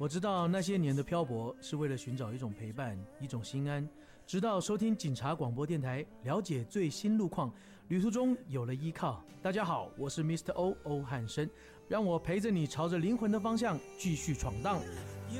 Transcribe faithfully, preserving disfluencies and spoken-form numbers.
我知道那些年的漂泊是为了寻找一种陪伴，一种心安。直到收听警察广播电台，了解最新路况，旅途中有了依靠。大家好，我是 Mister O 欧汉声，让我陪着你朝着灵魂的方向继续闯荡。